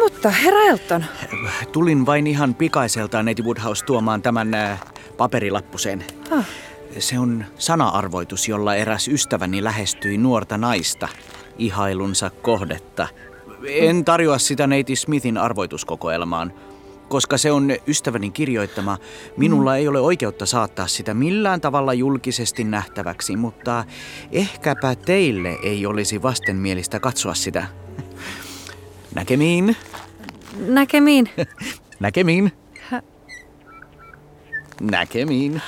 Mutta herra Elton. Tulin vain ihan pikaiseltaan neiti Woodhouse tuomaan tämän paperilappusen. Se on sana-arvoitus, jolla eräs ystäväni lähestyi nuorta naista, ihailunsa kohdetta. En tarjoa sitä neiti Smithin arvoituskokoelmaan, koska se on ystäväni kirjoittama. Minulla ei ole oikeutta saattaa sitä millään tavalla julkisesti nähtäväksi, mutta ehkäpä teille ei olisi vastenmielistä katsoa sitä. Näkemiin. Näkemiin. Näkemiin. Näkemiin.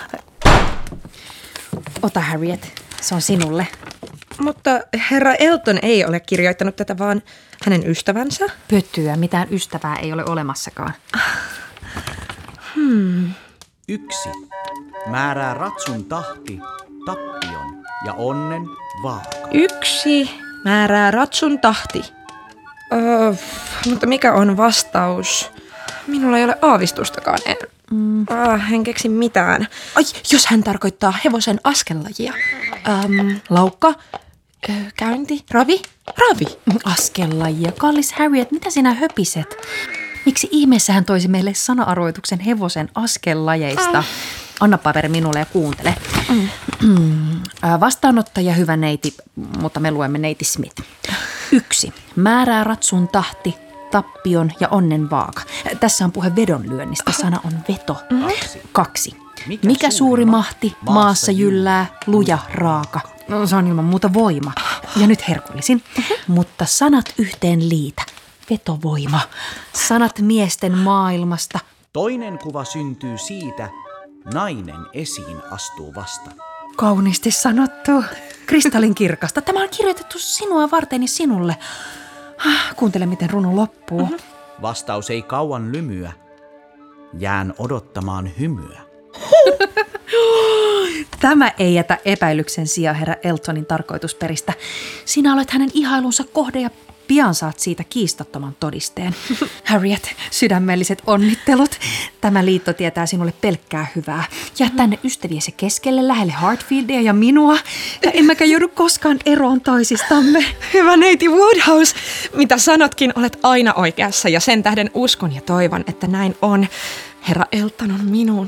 Ota Harriet, se on sinulle. Mutta herra Elton ei ole kirjoittanut tätä, vaan hänen ystävänsä. Pötyä, mitään ystävää ei ole olemassakaan. 1. Määrää ratsun tahti, tappion ja onnen vaaka. 1. Määrää ratsun tahti. Mutta mikä on vastaus? Minulla ei ole aavistustakaan. En keksi mitään. Ai, jos hän tarkoittaa hevosen askellajia. Laukka, käynti, ravi. Askellajia. Kallis Harriet, mitä sinä höpiset? Miksi ihmeessä hän toisi meille sana-arvoituksen hevosen askellajeista? Anna paperi minulle ja kuuntele. Vastaanottaja hyvä neiti, mutta me luemme neiti Smith. 1. Määrää ratsun tahti, tappion ja onnen vaaka. Tässä on puhe vedonlyönnistä. Sana on veto. 2. Mikä suuri mahti maassa jyllää, luja, raaka. No, se on ilman muuta voima. Ja nyt herkullisin. Mutta sanat yhteen liitä. Vetovoima. Sanat miesten maailmasta. Toinen kuva syntyy siitä, nainen esiin astuu vasta. Kauniisti sanottu. Kristallin kirkasta. Tämä on kirjoitettu sinua varten ja sinulle. Kuuntele, miten runo loppuu. Vastaus ei kauan lymyä. Jään odottamaan hymyä. Tämä ei jätä epäilyksen sijaan herra Eltonin tarkoitusperistä. Sinä olet hänen ihailunsa kohde ja pian saat siitä kiistattoman todisteen. Harriet, sydämelliset onnittelut. Tämä liitto tietää sinulle pelkkää hyvää. Jää tänne ystäviesi keskelle lähelle Hartfieldia ja minua. Ja emmekä joudu koskaan eroon toisistamme. Hyvä neiti Woodhouse, mitä sanotkin, olet aina oikeassa ja sen tähden uskon ja toivon, että näin on. Herra Elton on minun.